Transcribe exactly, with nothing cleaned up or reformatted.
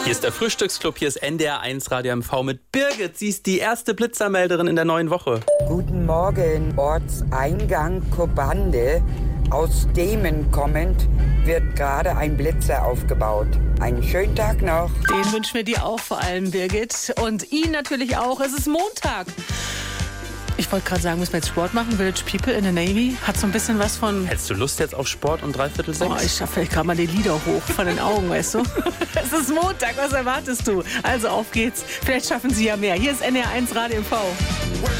Hier ist der Frühstücksclub, hier ist N D R eins Radio M V mit Birgit. Sie ist die erste Blitzermelderin in der neuen Woche. Guten Morgen, Ortseingang Kobande. Aus Demen kommend wird gerade ein Blitzer aufgebaut. Einen schönen Tag noch. Den wünschen wir dir auch vor allem, Birgit. Und Ihnen natürlich auch. Es ist Montag. Ich wollte gerade sagen, müssen wir jetzt Sport machen? Village People in the Navy hat so ein bisschen was von... Hättest du Lust jetzt auf Sport um dreiviertel sechs? Oh, ich schaffe vielleicht gerade mal die Lider hoch von den Augen, weißt du? Es ist Montag, was erwartest du? Also auf geht's. Vielleicht schaffen Sie ja mehr. Hier ist N D R eins Radio M V.